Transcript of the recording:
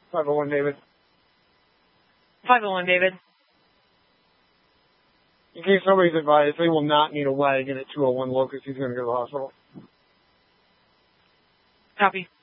501, David. 501, David. In case nobody's advised, they will not need a wagon at 201 Locust. He's going to go to the hospital. Copy.